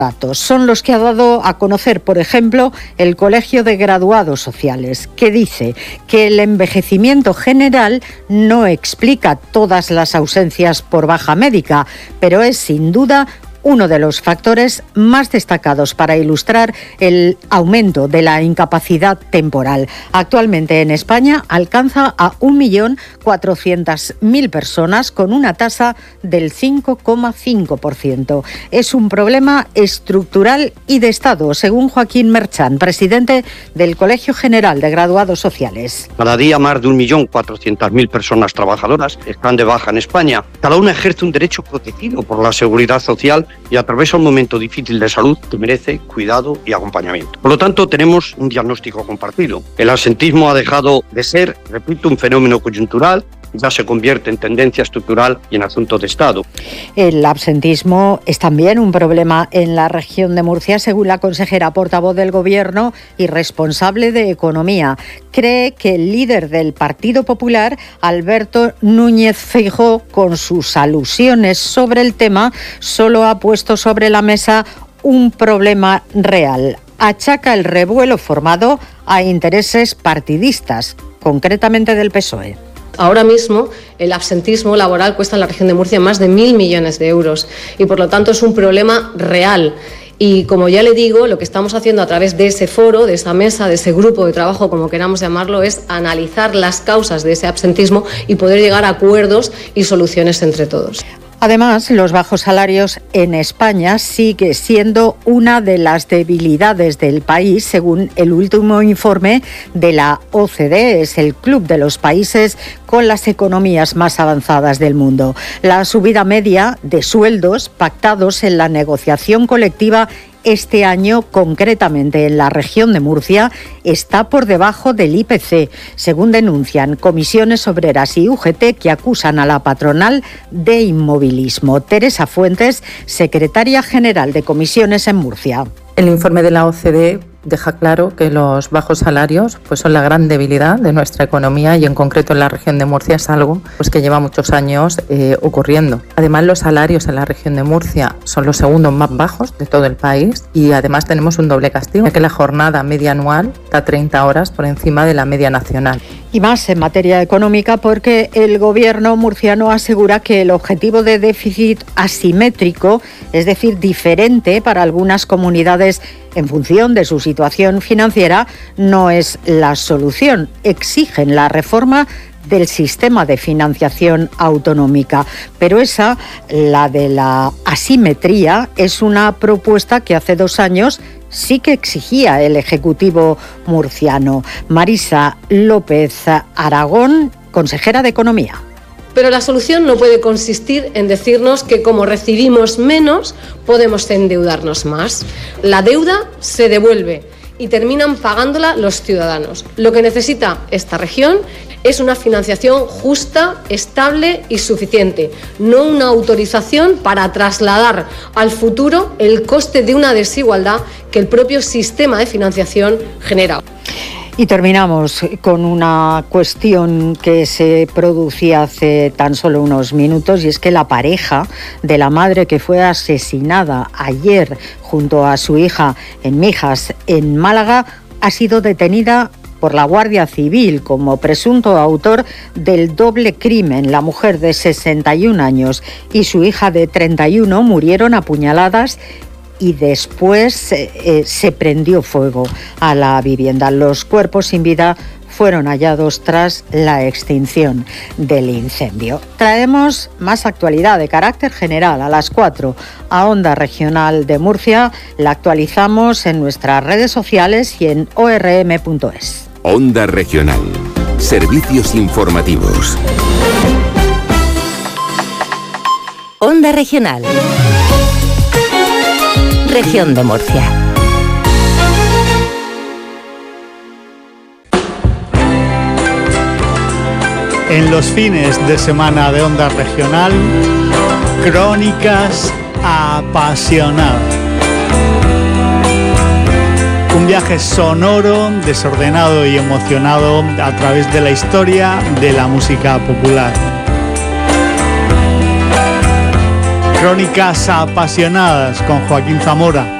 datos son los que ha dado a conocer, por ejemplo, el Colegio de Graduados Sociales, que dice que el envejecimiento general no explica todas las ausencias por baja médica, pero es sin duda uno de los factores más destacados para ilustrar el aumento de la incapacidad temporal. Actualmente en España alcanza a 1.400.000 personas con una tasa del 5,5%. Es un problema estructural y de Estado, según Joaquín Merchán, presidente del Colegio General de Graduados Sociales. Cada día más de 1.400.000 personas trabajadoras están de baja en España. Cada una ejerce un derecho protegido por la Seguridad Social y atraviesa un momento difícil de salud que merece cuidado y acompañamiento. Por lo tanto, tenemos un diagnóstico compartido. El absentismo ha dejado de ser, repito, un fenómeno coyuntural, ya se convierte en tendencia estructural y en asunto de Estado. El absentismo es también un problema en la región de Murcia, según la consejera portavoz del Gobierno y responsable de Economía. Cree que el líder del Partido Popular, Alberto Núñez Feijóo, con sus alusiones sobre el tema, solo ha puesto sobre la mesa un problema real. Achaca el revuelo formado a intereses partidistas, concretamente del PSOE. Ahora mismo el absentismo laboral cuesta en la región de Murcia más de 1.000 millones de euros y por lo tanto es un problema real. Y como ya le digo, lo que estamos haciendo a través de ese foro, de esa mesa, de ese grupo de trabajo, como queramos llamarlo, es analizar las causas de ese absentismo y poder llegar a acuerdos y soluciones entre todos. Además, los bajos salarios en España sigue siendo una de las debilidades del país, según el último informe de la OCDE, es el club de los países con las economías más avanzadas del mundo. La subida media de sueldos pactados en la negociación colectiva este año, concretamente en la región de Murcia, está por debajo del IPC, según denuncian comisiones obreras y UGT, que acusan a la patronal de inmovilismo. Teresa Fuentes, secretaria general de comisiones en Murcia. El informe de la OCDE deja claro que los bajos salarios son la gran debilidad de nuestra economía y en concreto en la región de Murcia es algo que lleva muchos años ocurriendo. Además, los salarios en la región de Murcia son los segundos más bajos de todo el país y además tenemos un doble castigo, ya que la jornada media anual está 30 horas por encima de la media nacional. Y más en materia económica, porque el gobierno murciano asegura que el objetivo de déficit asimétrico, es decir, diferente para algunas comunidades en función de su situación financiera, no es la solución. Exigen la reforma del sistema de financiación autonómica. Pero esa, la de la asimetría, es una propuesta que hace 2 años sí que exigía el Ejecutivo murciano. Marisa López Aragón, consejera de Economía. Pero la solución no puede consistir en decirnos que como recibimos menos, podemos endeudarnos más. La deuda se devuelve y terminan pagándola los ciudadanos. Lo que necesita esta región es una financiación justa, estable y suficiente, no una autorización para trasladar al futuro el coste de una desigualdad que el propio sistema de financiación genera. Y terminamos con una cuestión que se producía hace tan solo unos minutos, y es que la pareja de la madre que fue asesinada ayer junto a su hija en Mijas, en Málaga, ha sido detenida por la Guardia Civil como presunto autor del doble crimen. La mujer de 61 años y su hija de 31 murieron apuñaladas y después se prendió fuego a la vivienda. Los cuerpos sin vida fueron hallados tras la extinción del incendio. Traemos más actualidad de carácter general a las 4 a Onda Regional de Murcia. La actualizamos en nuestras redes sociales y en orm.es. Onda Regional. Servicios informativos. Onda Regional. Región de Murcia. En los fines de semana de Onda Regional, Crónicas Apasionadas. Un viaje sonoro, desordenado y emocionado a través de la historia de la música popular. Crónicas apasionadas con Joaquín Zamora.